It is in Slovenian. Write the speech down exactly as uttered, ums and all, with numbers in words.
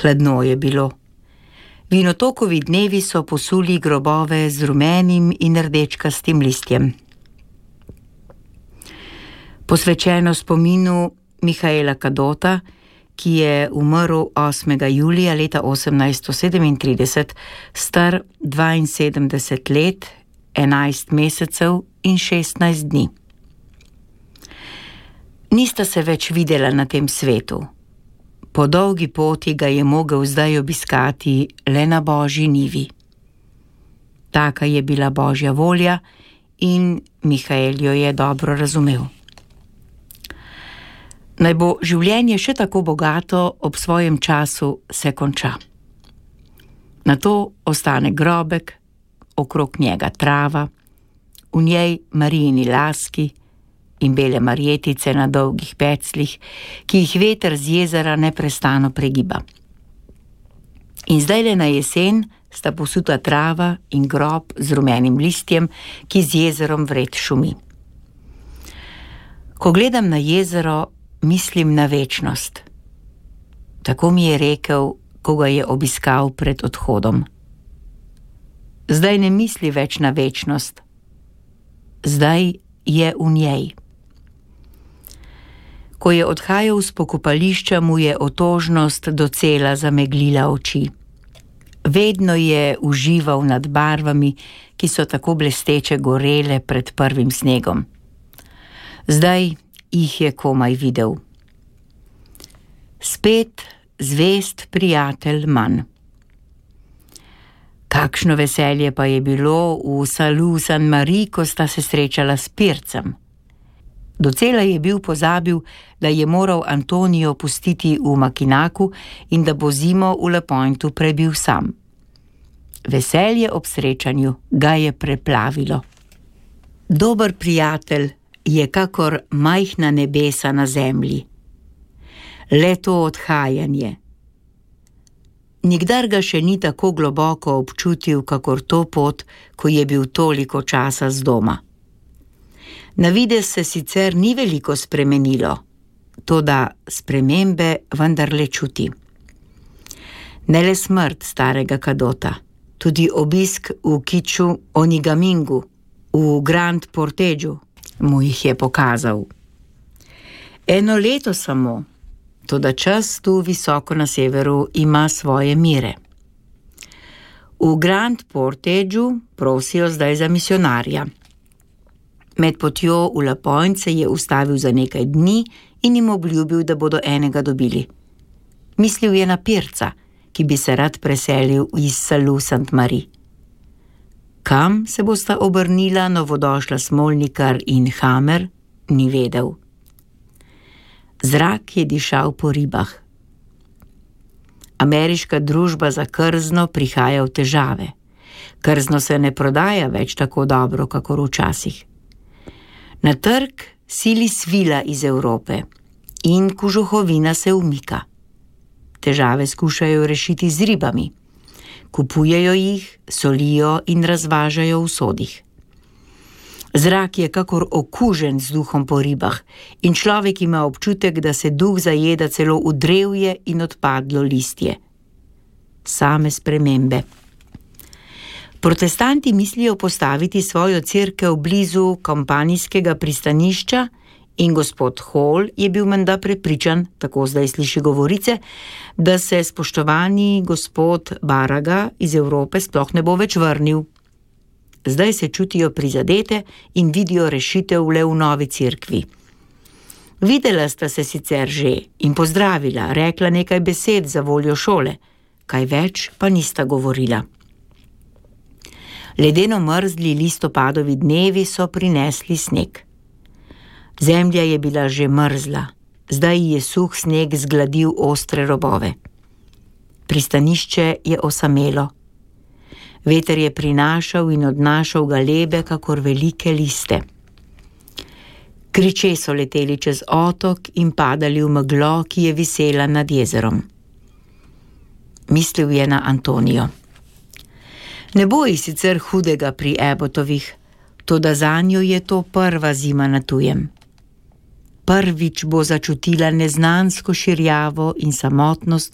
Hladno je bilo. Vinotokovi dnevi so posuli grobove z rumenim in rdečkastim listjem. Posvečeno spominu Mihaela Kadota, ki je umrl osmega julija leta osemnajststo sedemintrideset, star dvainsedemdeset let, enajst mesecev in šestnajst dni. Nista se več videla na tem svetu. Po dolgi poti ga je mogel zdaj obiskati le na Božji nivi. Taka je bila Božja volja in Mihael jo je dobro razumel. Naj bo življenje še tako bogato, ob svojem času se konča. Nato ostane grobek, okrog njega trava, v njej Marijini laski in bele marjetice na dolgih pecljih, ki jih veter z jezera neprestano pregiba. In zdajle na jesen sta posuta trava in grob z rumenim listjem, ki z jezerom vred šumi. Ko gledam na jezero, mislim na večnost. Tako mi je rekel, ko ga je obiskal pred odhodom. Zdaj ne misli več na večnost. Zdaj je v njej. Ko je odhajal z pokopališča, mu je otožnost docela zameglila oči. Vedno je užival nad barvami, ki so tako blesteče gorele pred prvim snegom. Zdaj jih je komaj videl. Spet zvest prijatelj manj. Kakšno veselje pa je bilo v Salu San Mari, ko sta se srečala s Pircem. Docela je bil pozabil, da je moral Antonijo pustiti v Makinaku in da bo zimo v La Pointu prebil sam. Veselje ob srečanju ga je preplavilo. Dober prijatelj je kakor majhna nebesa na zemlji. Le to odhajanje. Nikdar ga še ni tako globoko občutil, kakor to pot, ko je bil toliko časa z doma. Na videz se sicer ni veliko spremenilo, toda spremembe vendarle čuti. Ne le smrt starega Kadota, tudi obisk v Kiču Onigamingu, v Grand Portageu, mu jih je pokazal. Eno leto samo, toda čas tu visoko na severu ima svoje mire. V Grand Portageu prosijo zdaj za misionarja. Med potjo v La Point se je ustavil za nekaj dni in jim obljubil, da bodo enega dobili. Mislil je na Pirca, ki bi se rad preselil iz Salu Sant Mari. Kam se bosta obrnila novodošla smolnikar in Hamer, ni vedel. Zrak je dišal po ribah. Ameriška družba za krzno prihaja v težave. Krzno se ne prodaja več tako dobro, kakor včasih. Na trg sili svila iz Evrope in kožuhovina se umika. Težave skušajo rešiti z ribami. Kupujejo jih, solijo in razvažajo v sodih. Zrak je kakor okužen z duhom po ribah in človek ima občutek, da se duh zajeda celo v drevje in odpadlo listje. Same spremembe. Protestanti mislijo postaviti svojo cerkev blizu kampanijskega pristanišča in gospod Hall je bil menda prepričan, tako zdaj sliši govorice, da se spoštovani gospod Baraga iz Evrope sploh ne bo več vrnil. Zdaj se čutijo prizadete in vidijo rešitev le v novi cerkvi. Videla sta se sicer že in pozdravila, rekla nekaj besed za voljo šole, kaj več pa nista govorila. Ledeno mrzli listopadovi dnevi so prinesli sneg. Zemlja je bila že mrzla, zdaj je suh sneg zgladil ostre robove. Pristanišče je osamelo. Veter je prinašal in odnašal galebe, kakor velike liste. Kriče so leteli čez otok in padali v meglo, ki je visela nad jezerom. Mislil je na Antonijo. Ne bo ji sicer hudega pri Abbotovih, toda zanjo je to prva zima na tujem. Prvič bo začutila neznansko širjavo in samotnost,